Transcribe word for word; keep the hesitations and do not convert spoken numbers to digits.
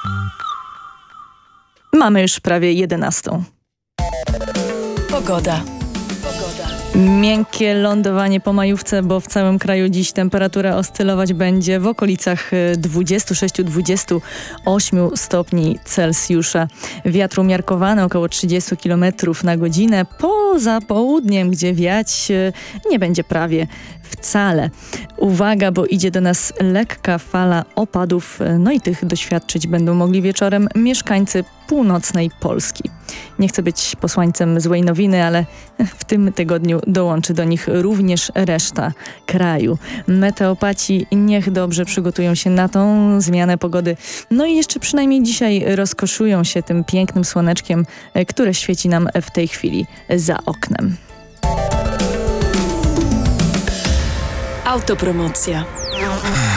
Mamy już prawie jedenastą. Pogoda. Miękkie lądowanie po majówce, bo w całym kraju dziś temperatura oscylować będzie w okolicach dwudziestu sześciu do dwudziestu ośmiu stopni Celsjusza. Wiatr umiarkowany około trzydzieści kilometrów na godzinę. Poza południem, gdzie wiać nie będzie prawie wcale. Uwaga, bo idzie do nas lekka fala opadów, no i tych doświadczyć będą mogli wieczorem mieszkańcy północnej Polski. Nie chcę być posłańcem złej nowiny, ale w tym tygodniu dołączy do nich również reszta kraju. Meteopaci niech dobrze przygotują się na tą zmianę pogody. No i jeszcze przynajmniej dzisiaj rozkoszują się tym pięknym słoneczkiem, które świeci nam w tej chwili za oknem. Autopromocja.